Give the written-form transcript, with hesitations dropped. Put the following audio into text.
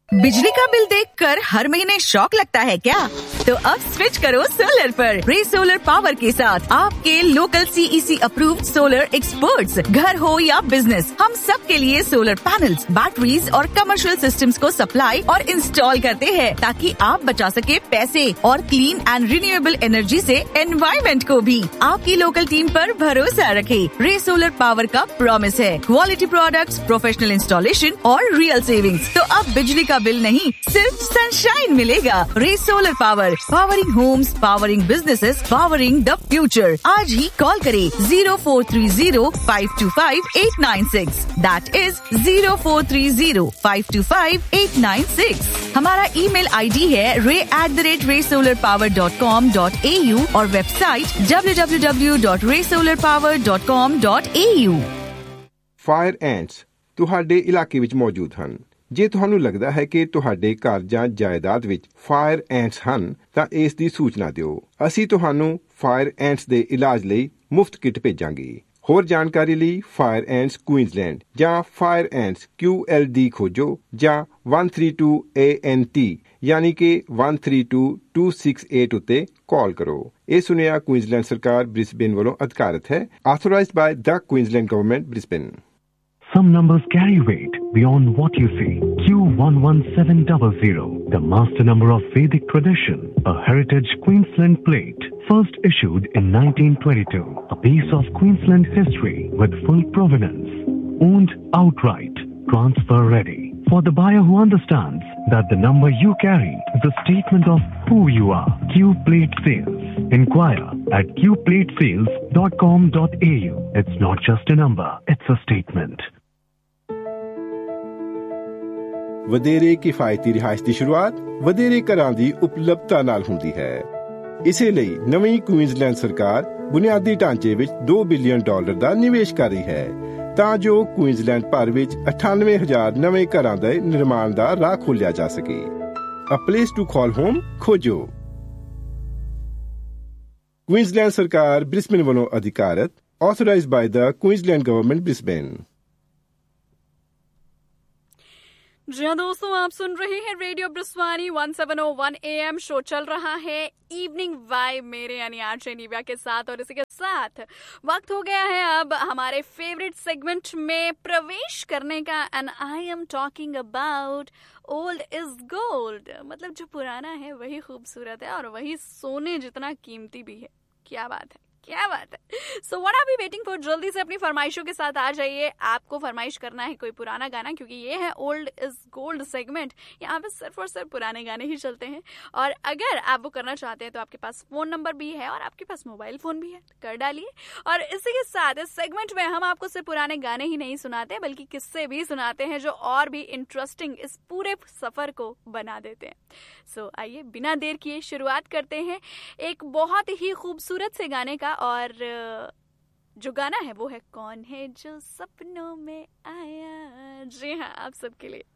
बिजली का बिल देखकर हर महीने शॉक लगता है क्या? तो अब स्विच करो सोलर पर। रे सोलर पावर के साथ आपके local CEC approved solar experts. घर हो या बिजनेस, हम सब के लिए सोलर पैनल्स, बैटरीज और कमर्शियल सिस्टम्स को सप्लाई और इंस्टॉल करते हैं ताकि आप बचा सके पैसे और क्लीन एंड रिन्यूएबल एनर्जी से एनवायरमेंट को भी। आपकी लोकल टीम पर भरोसा रखें। रे सोलर पावर का प्रॉमिस है क्वालिटी प्रोडक्ट्स, प्रोफेशनल इंस्टॉलेशन और रियल सेविंग्स। तो अब बिजली का बिल नहीं, सिर्फ सनशाइन मिलेगा। रे solar power, powering Holmes, powering businesses, powering the future. आज ही कॉल करें 0430-525-896। That is 0430-525-896। हमारा ईमेल ID है ray@raysolarpower.com.au और वेबसाइट www.raysolarpower.com.au। फायर एंट्स ਤੁਹਾਡੇ ਇਲਾਕੇ ਵਿੱਚ ਮੌਜੂਦ ਹਨ। ਜੇ ਤੁਹਾਨੂੰ ਲੱਗਦਾ ਹੈ ਕਿ ਤੁਹਾਡੇ ਘਰ ਜਾਂ ਜਾਇਦਾਦ ਵਿੱਚ ਫਾਇਰ ਐਂਟਸ ਹਨ ਤਾਂ ਇਸ ਦੀ ਸੂਚਨਾ ਦਿਓ। ਅਸੀਂ ਤੁਹਾਨੂੰ ਫਾਇਰ ਐਂਟਸ ਦੇ ਇਲਾਜ ਲਈ ਮੁਫਤ ਕਿੱਟ ਭੇਜਾਂਗੇ। ਹੋਰ ਜਾਣਕਾਰੀ ਲਈ ਫਾਇਰ ਐਂਟਸ ਕੁਈਨਜ਼ਲੈਂਡ ਜਾਂ ਫਾਇਰ ਐਂਟਸ QLD ਖੋਜੋ ਜਾਂ 132 ANT ਯਾਨੀ ਕਿ 132268 ਉੱਤੇ ਕਾਲ ਕਰੋ। ਇਹ ਸੁਨੇਹਾ ਕੁਈਨਜ਼ਲੈਂਡ ਸਰਕਾਰ ਬ੍ਰਿਸਬੇਨ ਵੱਲੋਂ ਅਧਿਕਾਰਤ ਹੈ। Authorised ਬਾय the Queensland government Brisbane. Some numbers carry weight beyond what you see. Q11700, the master number of Vedic tradition, a heritage Queensland plate, first issued in 1922, a piece of Queensland history with full provenance, owned outright, transfer ready. For the buyer who understands that the number you carry is a statement of who you are. Q Plate Sales. Inquire at qplatesales.com.au. It's not just a number, it's a statement. ਵਧੇਰੇ ਕਿਫਾਇਤੀ ਰਿਹਾਇਸ਼ ਦੀ ਸ਼ੁਰੂਆਤ ਵਧੇਰੇ ਘਰਾਂ ਦੀ ਉਪਲਬਧਤਾ ਨਾਲ ਹੁੰਦੀ ਹੈ। ਇਸੇ ਲਈ ਨਵੀਂ ਕੁਈਨਜ਼ਲੈਂਡ ਸਰਕਾਰ ਬੁਨਿਆਦੀ ਢਾਂਚੇ ਵਿੱਚ $2 ਬਿਲੀਅਨ ਦਾ ਨਿਵੇਸ਼ ਕਰ ਰਹੀ ਹੈ ਤਾਂ ਜੋ ਕੁਈਨਜ਼ਲੈਂਡ ਭਰ ਵਿੱਚ 98,000 ਨਵੇਂ ਘਰਾਂ ਦੇ ਨਿਰਮਾਣ ਦਾ ਰਾਹ ਖੋਲ੍ਹਿਆ ਜਾ ਸਕੇ। A place to call home ਖੋਜੋ। ਕੁਈਨਜ਼ਲੈਂਡ ਸਰਕਾਰ ਬ੍ਰਿਸਬੇਨ ਵੱਲੋਂ ਅਧਿਕਾਰਤ, authorized by the Queensland Government Brisbane। जी हाँ दोस्तों, आप सुन रहे हैं रेडियो ब्रिस्वानी 1701 AM। शो चल रहा है इवनिंग वाइब मेरे यानी आरजे निव्या के साथ, और इसी के साथ वक्त हो गया है अब हमारे फेवरेट सेगमेंट में प्रवेश करने का। And I am talking about old is gold. मतलब जो पुराना है वही खूबसूरत है और वही सोने जितना कीमती भी है। क्या बात है, क्या बात है। So what are we waiting for? जल्दी से अपनी फरमाइशों के साथ आ जाइए। आपको फरमाइश करना है कोई पुराना गाना, क्योंकि ये है ओल्ड इज गोल्ड सेगमेंट। यहाँ पे सिर्फ और सिर्फ पुराने गाने ही चलते हैं। और अगर आप वो करना चाहते हैं तो आपके पास फोन नंबर भी है और आपके पास मोबाइल फोन भी है, तो कर डालिए। और इसी के साथ इस सेगमेंट में हम आपको सिर्फ पुराने गाने ही नहीं सुनाते बल्कि किस्से भी सुनाते हैं जो और भी इंटरेस्टिंग इस पूरे सफर को बना देते हैं। सो आइए बिना देर किए शुरुआत करते हैं एक बहुत ही खूबसूरत से गाने का। और जो गाना है वो है कौन है जो सपनों में आया। जी हाँ, आप सबके लिए।